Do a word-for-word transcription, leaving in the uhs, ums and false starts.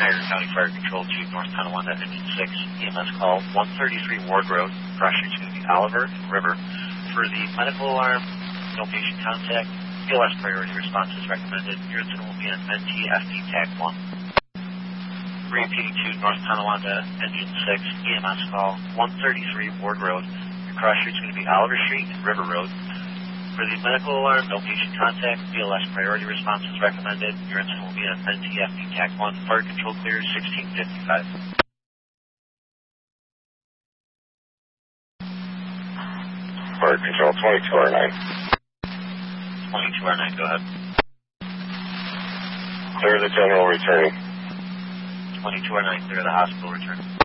Niagara County Fire Control to North Tonawanda, Engine six, E M S call, one thirty-three Ward Road. Cross street's going to be Oliver and River. For the medical alarm, no patient contact. B L S priority response is recommended. Your incident will be on N T F P Tag one. Repeating to North Tonawanda, Engine six, E M S call, one thirty-three Ward Road. Your cross street's going to be Oliver Street and River Road. For the medical alarm, no patient contact. B L S priority response is recommended. Your incident will be on N T F P Tag one. Fire control clear sixteen fifty-five. Fire control twenty-two R nine. twenty-two R nine, go ahead. Clear the general returning. twenty-two R nine, clear the hospital return.